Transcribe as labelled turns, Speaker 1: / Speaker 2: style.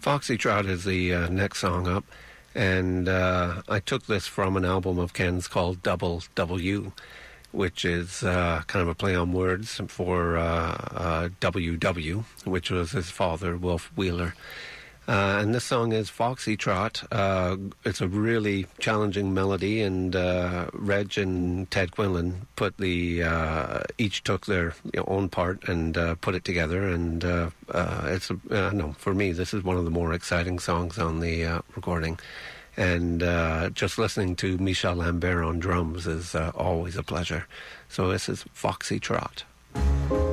Speaker 1: Foxytrot is the next song up, and I took this from an album of Ken's called Double W, which is kind of a play on words for WW, which was his father, Wolf Wheeler. And this song is Foxytrot. It's a really challenging melody, and Reg and Ted Quinlan each took their own part and put it together. And for me, this is one of the more exciting songs on the recording. And just listening to Michel Lambert on drums is always a pleasure. So this is Foxytrot.